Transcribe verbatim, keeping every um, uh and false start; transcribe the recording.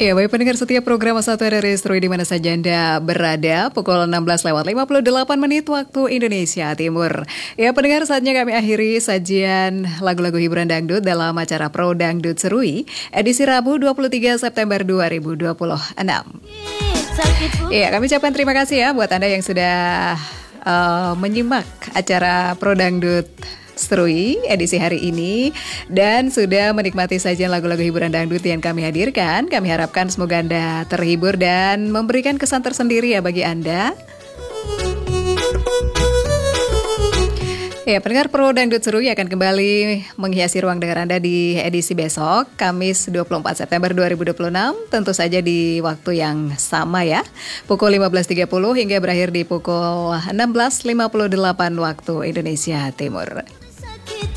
Ya, baik pendengar setiap program satu R R I Seru di mana saja Anda berada, pukul enam belas lewat lima puluh delapan menit waktu Indonesia Timur. Ya, pendengar, saatnya kami akhiri sajian lagu-lagu hiburan dangdut dalam acara Pro Dangdut Serui, edisi Rabu dua puluh tiga September dua ribu dua puluh enam. Ya, kami ucapkan terima kasih ya buat Anda yang sudah uh, menyimak acara Pro Dangdut Serui edisi hari ini dan sudah menikmati sajian lagu-lagu hiburan dangdut yang kami hadirkan. Kami harapkan semoga Anda terhibur dan memberikan kesan tersendiri ya bagi Anda. Ya, pendengar, Pro Dangdut Serui akan kembali menghiasi ruang dengar Anda di edisi besok, Kamis dua puluh empat September dua ribu dua puluh enam, tentu saja di waktu yang sama ya, pukul lima belas tiga puluh hingga berakhir di pukul enam belas lima puluh delapan waktu Indonesia Timur.